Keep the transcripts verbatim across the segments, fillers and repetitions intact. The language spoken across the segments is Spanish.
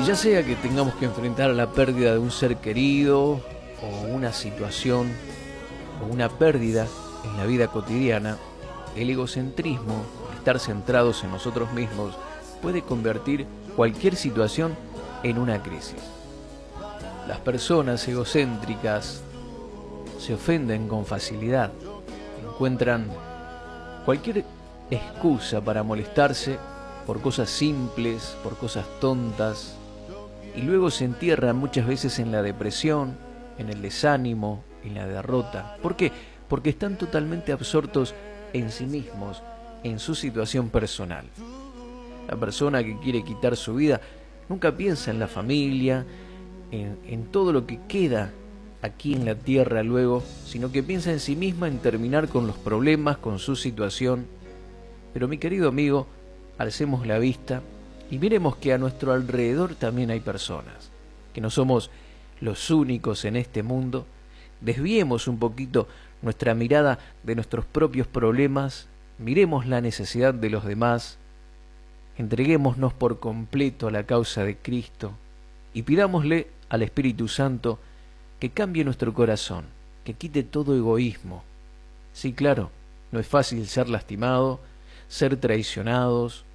ya sea que tengamos que enfrentar la pérdida de un ser querido o una situación o una pérdida en la vida cotidiana, el egocentrismo, estar centrados en nosotros mismos, puede convertir cualquier situación en una crisis. Las personas egocéntricas se ofenden con facilidad, encuentran cualquier excusa para molestarse por cosas simples, por cosas tontas, y luego se entierran muchas veces en la depresión, en el desánimo, en la derrota. ¿Por qué? Porque están totalmente absortos en sí mismos, en su situación personal. La persona que quiere quitar su vida nunca piensa en la familia, en, en todo lo que queda aquí en la tierra luego, sino que piensa en sí misma, en terminar con los problemas, con su situación. Pero mi querido amigo, alcemos la vista y miremos que a nuestro alrededor también hay personas, que no somos los únicos en este mundo. Desviemos un poquito nuestra mirada de nuestros propios problemas, miremos la necesidad de los demás, entreguémonos por completo a la causa de Cristo y pidámosle al Espíritu Santo que cambie nuestro corazón, que quite todo egoísmo. Sí, claro, no es fácil ser lastimado, ser traicionados,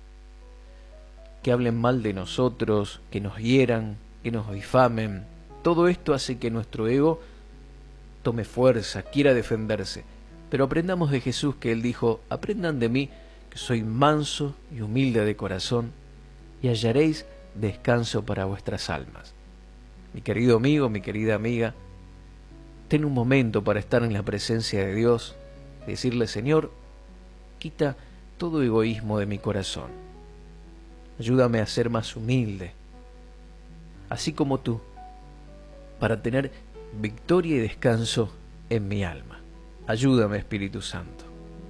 que hablen mal de nosotros, que nos hieran, que nos difamen. Todo esto hace que nuestro ego tome fuerza, quiera defenderse. Pero aprendamos de Jesús, que Él dijo: aprendan de mí, que soy manso y humilde de corazón, y hallaréis descanso para vuestras almas. Mi querido amigo, mi querida amiga, ten un momento para estar en la presencia de Dios, decirle: Señor, quita todo egoísmo de mi corazón. Ayúdame a ser más humilde, así como tú, para tener victoria y descanso en mi alma. Ayúdame, Espíritu Santo.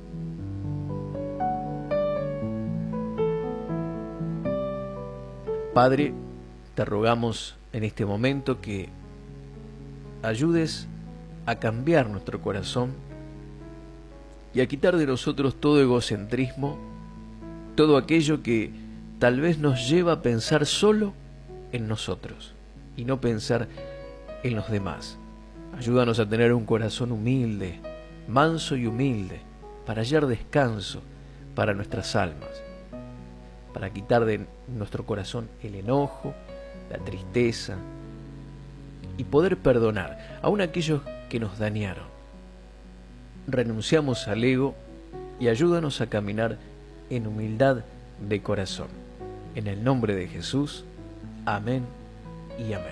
Padre, te rogamos en este momento que ayudes a cambiar nuestro corazón y a quitar de nosotros todo egocentrismo, todo aquello que tal vez nos lleva a pensar solo en nosotros y no pensar en los demás. Ayúdanos a tener un corazón humilde, manso y humilde, para hallar descanso para nuestras almas, para quitar de nuestro corazón el enojo, la tristeza y poder perdonar aún a aquellos que nos dañaron. Renunciamos al ego y ayúdanos a caminar en humildad de corazón. En el nombre de Jesús, amén y amén.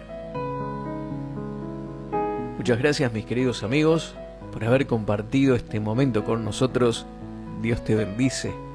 Muchas gracias, mis queridos amigos, por haber compartido este momento con nosotros. Dios te bendice.